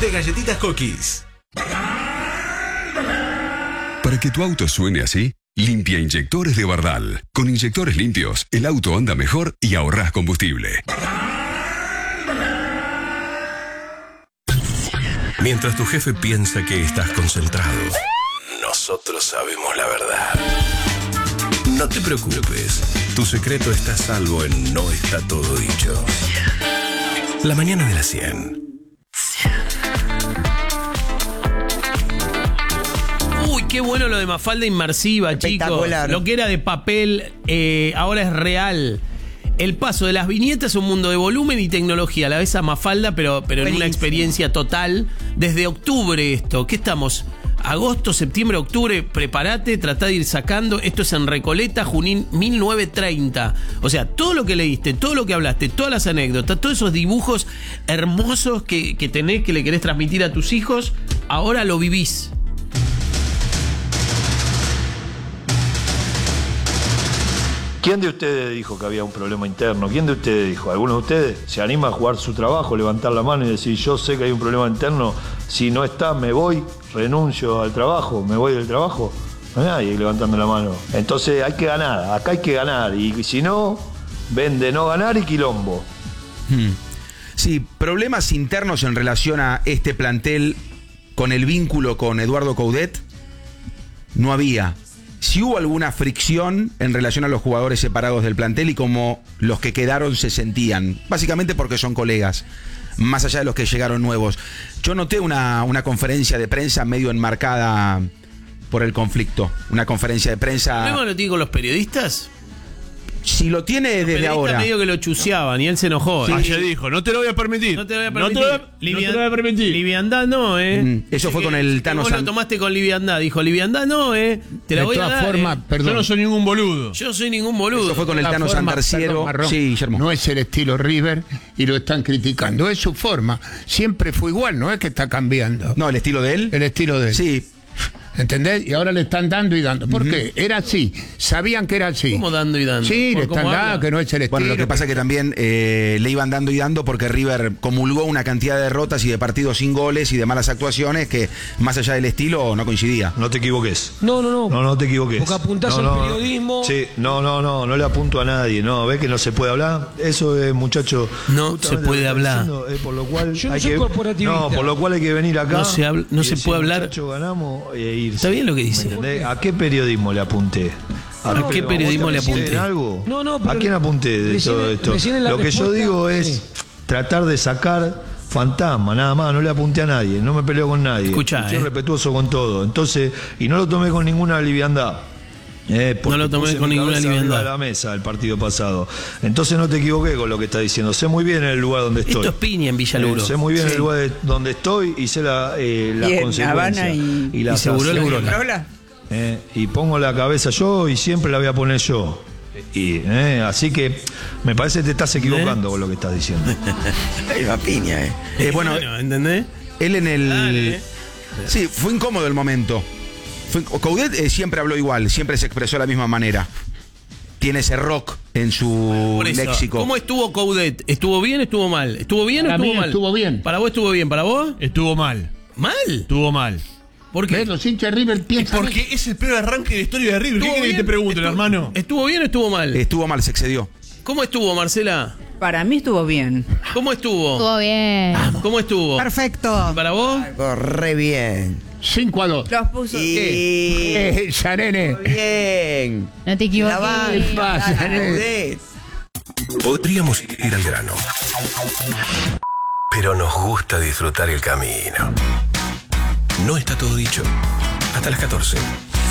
de Galletitas Cookies. Para que tu auto suene así, limpia inyectores de Bardal. Con inyectores limpios, el auto anda mejor y ahorrás combustible. Mientras tu jefe piensa que estás concentrado, nosotros sabemos la verdad. No te preocupes, tu secreto está a salvo en No Está Todo Dicho. La mañana de las 100. Uy, qué bueno lo de Mafalda inmersiva, chicos. Lo que era de papel, ahora es real. El paso de las viñetas a un mundo de volumen y tecnología, a la vez a Mafalda, pero en una experiencia total. Desde octubre esto, ¿qué estamos? Agosto, septiembre, octubre, prepárate, tratá de ir sacando. Esto es en Recoleta, Junín, 1930. O sea, todo lo que leíste, todo lo que hablaste, todas las anécdotas, todos esos dibujos hermosos que tenés, que le querés transmitir a tus hijos, ahora lo vivís. ¿Quién de ustedes dijo que había un problema interno? ¿Quién de ustedes dijo? ¿Alguno de ustedes se anima a jugar su trabajo, levantar la mano y decir, yo sé que hay un problema interno, si no está, me voy, renuncio al trabajo, me voy del trabajo? No hay nadie levantando la mano. Entonces hay que ganar, acá hay que ganar, y si no, ven de no ganar y quilombo. Sí, problemas internos en relación a este plantel con el vínculo con Eduardo Coudet, no había. Si hubo alguna fricción en relación a los jugadores separados del plantel y cómo los que quedaron se sentían, básicamente porque son colegas, más allá de los que llegaron nuevos. Yo noté una conferencia de prensa medio enmarcada por el conflicto, una conferencia de prensa... ¿El problema lo tiene con los periodistas? Si lo tiene desde ahora. Medio que lo chuseaban y él se enojó. Sí. Ayer dijo, no te lo voy a permitir. No te lo voy a permitir. No te lo voy a permitir. Liviandad no, Eso fue con el Tano Vos lo tomaste con liviandad. Dijo, liviandad no, Te la voy a dar. De todas formas, perdón. Yo no soy ningún boludo. Yo soy ningún boludo. Eso fue con el Tano Santarciero. Sí, Guillermo. No es el estilo River y lo están criticando. Es su forma. Siempre fue igual, no es que está cambiando. No, ¿el estilo de él? El estilo de él. Sí. ¿Entendés? Y ahora le están dando y dando. ¿Por qué? Era así. Sabían que era así. ¿Cómo dando y dando? Sí, le están dando, que no es el estilo. Bueno, lo que pasa es que también le iban dando y dando porque River comulgó una cantidad de derrotas y de partidos sin goles y de malas actuaciones que, más allá del estilo, no coincidía. No te equivoques. No te equivoques. Porque apuntás al periodismo. Sí, no le apunto a nadie. No, ¿ves que no se puede hablar? Eso es, muchacho. No se puede hablar. Por lo cual yo no soy corporativista. No, por lo cual hay que venir acá. No se puede hablar. Muchacho, ganamos irse. Está bien lo que dice. ¿A qué periodismo le apunté? ¿A qué periodismo le apunté? ¿Algo? No, ¿A quién apunté de todo esto? Lo que yo digo es tratar de sacar fantasma, nada más, no le apunté a nadie, no me peleo con nadie. Escuchá, soy respetuoso con todo. Entonces, y no lo tomé con ninguna liviandad. No lo tomé con ninguna liviandad. A la mesa el partido pasado. Entonces no te equivoqué con lo que estás diciendo. Sé muy bien el lugar donde estoy. Esto es piña en Villaluro. Sé muy bien el lugar donde estoy y sé las consecuencias. Y la aseguró el Urola. Y pongo la cabeza yo y siempre la voy a poner yo. Así que me parece que te estás equivocando con lo que estás diciendo. Ahí va piña, bueno, ¿entendés? Él en el... Dale. Sí, fue incómodo el momento. Coudet siempre habló igual, siempre se expresó de la misma manera. Tiene ese rock en su léxico. ¿Cómo estuvo Coudet? ¿Estuvo bien o estuvo mal? ¿Estuvo bien o estuvo mal? Estuvo bien. ¿Para vos estuvo bien? ¿Para vos? Estuvo mal. ¿Mal? Estuvo mal. ¿Por qué? Los hinchas de River piensan. Porque es el peor arranque de la historia de River. ¿Qué querés que te pregunten, hermano? ¿Estuvo bien o estuvo mal? Estuvo mal, se excedió. ¿Cómo estuvo, Marcela? Para mí estuvo bien. ¿Cómo estuvo? Estuvo bien. ¿Cómo estuvo? Perfecto. ¿Para vos? Re bien. 5-2. Los puso. ¿Qué? Ya, nene. Bien. No te equivoques. ¿Qué pasa, nene? Podríamos ir al grano, pero nos gusta disfrutar el camino. No está todo dicho. Hasta las 14.